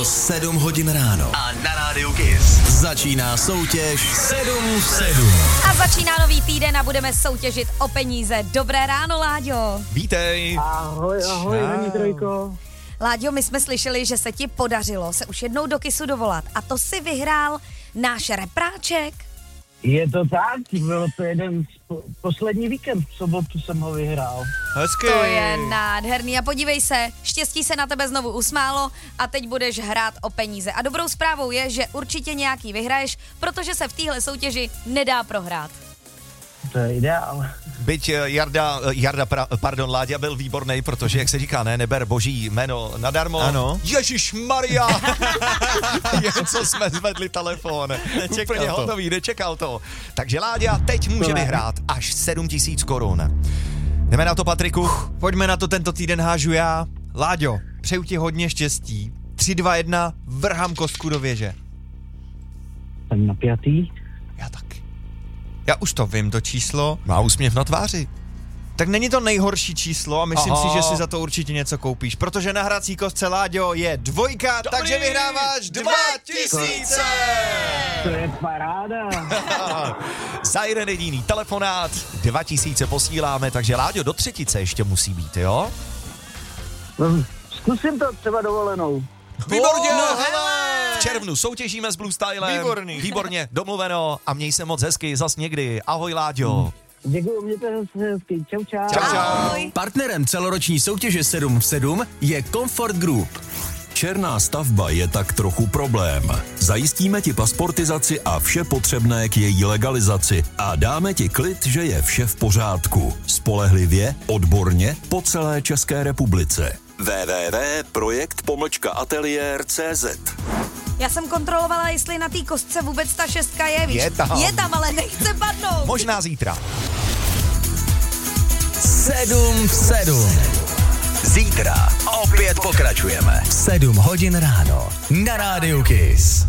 bylo 7 hodin ráno. A na rádiu Kiss začíná soutěž 7 v 7. A začíná nový týden a budeme soutěžit o peníze. Dobré ráno, Láďo. Vítej. Ahoj, paní Trojko. Láďo, my jsme slyšeli, že se ti podařilo se už jednou do Kissu dovolat. A to si vyhrál náš repráček. Je to tak, bylo to jeden poslední víkend, v sobotu jsem ho vyhrál. Hezky. To je nádherný a podívej se, štěstí se na tebe znovu usmálo a teď budeš hrát o peníze. A dobrou zprávou je, že určitě nějaký vyhraješ, protože se v téhle soutěži nedá prohrát. To je ideál. Byť Láďa byl výborný, protože, jak se říká, neber boží jméno nadarmo. Ano. Ježišmarja! Jen co jsme zvedli telefon. Úplně to. hotový, nečekal to. Takže Láďa teď může vyhrát až 7 000 korun. Jdeme na to, Patriku? Pojďme na to, tento týden hážu já. Láďo, přeju ti hodně štěstí. 3, 2, 1, vrhám kostku do věže. Jsem napjatý. Já taky. Já už to vím, to číslo. Má úsměv na tváři. Tak není to nejhorší číslo a myslím Aha. si, že si za to určitě něco koupíš, protože na hrací kostce, Láďo, je 2, takže vyhráváš 2 000. To je paráda. Za jeden jediný telefonát 2 000 posíláme, takže Láďo do třetice ještě musí být, jo? Zkusím to třeba dovolenou. Výborně! No hele! V červnu soutěžíme s Blue Stylem. Výborný. Výborně, domluveno a měj se moc hezky, zas někdy. Ahoj, Láďo. Děkuju, mějte se hezky. Čau, čau. Čau. Ahoj. Partnerem celoroční soutěže 7 v 7 je Comfort Group. Černá stavba je tak trochu problém. Zajistíme ti pasportizaci a vše potřebné k její legalizaci a dáme ti klid, že je vše v pořádku. Spolehlivě, odborně, po celé České republice. www.projekt-atelier.cz Já jsem kontrolovala, jestli na té kostce vůbec ta 6 je, víš? Je tam. ale nechce padnout. Možná zítra. 7 v 7. Zítra opět pokračujeme. 7 hodin ráno na rádiu Kiss.